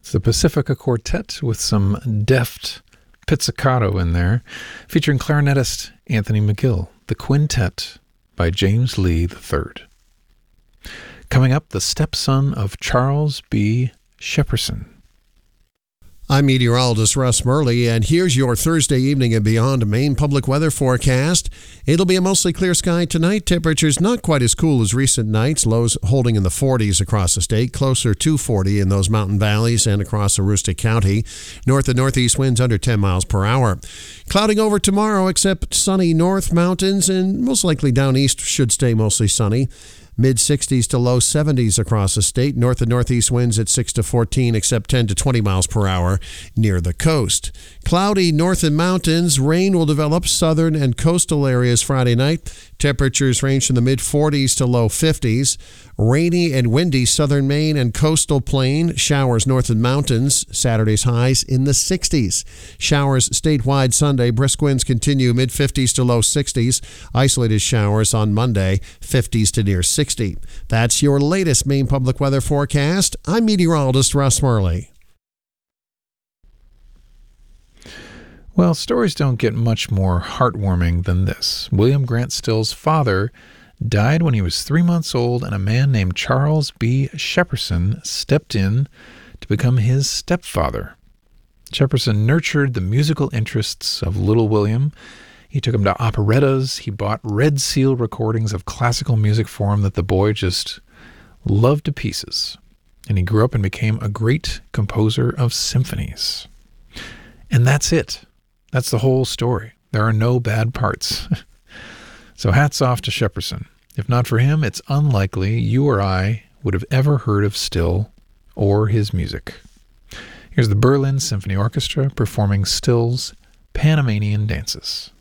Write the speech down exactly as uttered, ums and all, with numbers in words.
It's the Pacifica Quartet with some deft pizzicato in there, featuring clarinetist Anthony McGill, the Quintet by James Lee the third. Coming up, the stepson of Charles B. Shepperson. I'm meteorologist Russ Murley, and here's your Thursday evening and beyond Maine public weather forecast. It'll be a mostly clear sky tonight. Temperatures not quite as cool as recent nights. Lows holding in the forties across the state, closer to forty in those mountain valleys and across Aroostook County. North and northeast winds under ten miles per hour. Clouding over tomorrow, except sunny north mountains, and most likely down east should stay mostly sunny. mid-sixties to low seventies across the state. North and northeast winds at six to fourteen, except ten to twenty miles per hour near the coast. Cloudy north and mountains. Rain will develop southern and coastal areas Friday night. Temperatures range from the mid-forties to low fifties. Rainy and windy southern Maine and coastal plain. Showers north and mountains. Saturday's highs in the sixties. Showers statewide Sunday. Brisk winds continue mid-fifties to low sixties. Isolated showers on Monday, fifties to near sixty. That's your latest Maine public weather forecast. I'm meteorologist Russ Murley. Well, stories don't get much more heartwarming than this. William Grant Still's father died when he was three months old, and a man named Charles B. Shepperson stepped in to become his stepfather. Shepperson nurtured the musical interests of little William. He took him to operettas. He bought Red Seal recordings of classical music for him that the boy just loved to pieces. And he grew up and became a great composer of symphonies. And that's it. That's the whole story. There are no bad parts. So hats off to Shepperson. If not for him, it's unlikely you or I would have ever heard of Still or his music. Here's the Berlin Symphony Orchestra performing Still's Panamanian Dances.